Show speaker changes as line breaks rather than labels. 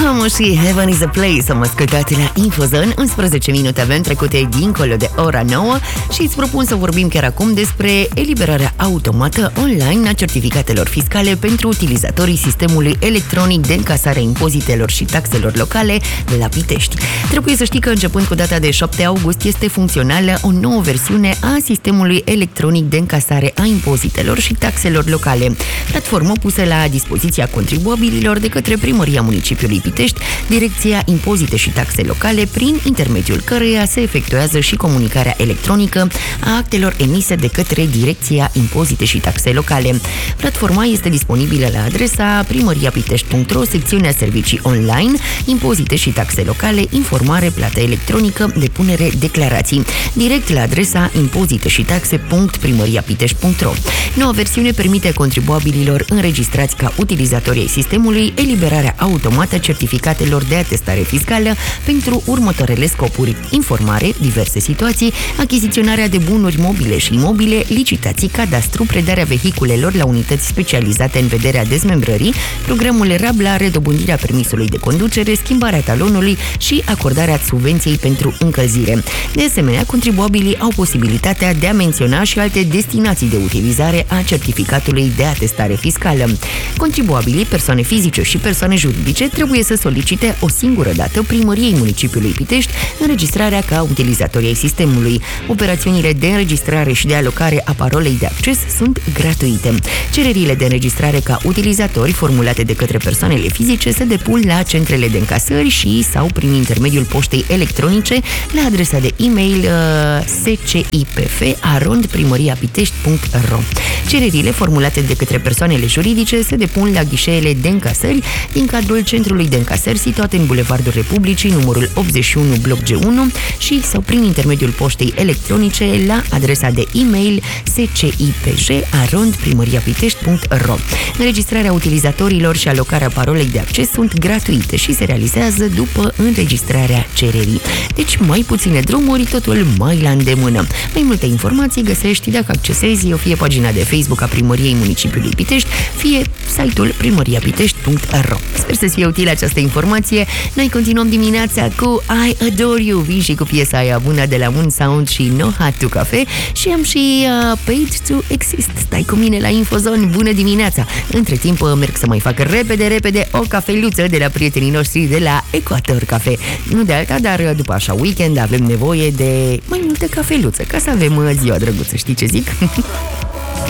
Amo și Heaven is a Place am ascultat la Infozone. 11 minute avem trecute dincolo de ora 9 și îți propun să vorbim chiar acum despre eliberarea automată online a certificatelor fiscale pentru utilizatorii sistemului electronic de încasare a impozitelor și taxelor locale la Pitești. Trebuie să știi că începând cu data de 7 august este funcțională o nouă versiune a sistemului electronic de încasare a impozitelor și taxelor locale, platformă pusă la dispoziția contribuabililor de către Primăria Municipiului Pitești, Direcția Impozite și Taxe Locale, prin intermediul căreia se efectuează și comunicarea electronică a actelor emise de către Direcția Impozite și Taxe Locale. Platforma este disponibilă la adresa primariapitești.ro, secțiunea Servicii Online, Impozite și Taxe Locale, Informare, Plată Electronică, Depunere Declarații, direct la adresa impozite și taxe.primariapitești.ro. Noua versiune permite contribuabililor înregistrați ca utilizatori ai sistemului eliberarea automată a certificatelor de atestare fiscală pentru următoarele scopuri: informare, diverse situații, achiziționarea de bunuri mobile și imobile, licitații, cadastru, predarea vehiculelor la unități specializate în vederea dezmembrării, programul RAB la redobândirea permisului de conducere, schimbarea talonului și acordarea subvenției pentru încălzire. De asemenea, contribuabilii au posibilitatea de a menționa și alte destinații de utilizare a certificatului de atestare fiscală. Contribuabilii, persoane fizice și persoane juridice, trebuie să solicite o singură dată Primăriei Municipiului Pitești înregistrarea ca utilizatori ai sistemului. Operațiunile de înregistrare și de alocare a parolei de acces sunt gratuite. Cererile de înregistrare ca utilizatori formulate de către persoanele fizice se depun la centrele de încasări și sau prin intermediul poștei electronice la adresa de e-mail scipf@primariapitești.ro. Cererile formulate de către persoanele juridice se depun la ghișeele de încasări din cadrul centrului de încasări situat în Bulevardul Republicii, numărul 81, bloc G1 și sau prin intermediul poștei electronice la adresa de e-mail scipf@primariapitești.ro. Înregistrarea utilizatorilor și alocarea parolei de acces sunt gratuite și se realizează după înregistrarea cererii. Deci mai puține drumuri, totul mai la îndemână. Mai multe informații găsești dacă accesezi fie pagina de Facebook a Primăriei Municipiului Pitești, fie site-ul primariapitești.ro. Sper să-ți fie utilă această informație. Noi continuăm dimineața cu I Adore You, vin și cu piesa aia bună de la Moon Sound și No Hat to Cafe și am și Paid to Exist. Stai cu mine la Infozone, bună dimineața! Între timp merg să mai fac repede o cafeluță de la prietenii noștri de la Ecuador Cafe. Nu de alta, dar după așa weekend avem nevoie de mai multă cafeluță ca să avem ziua drăguță, știi ce zic?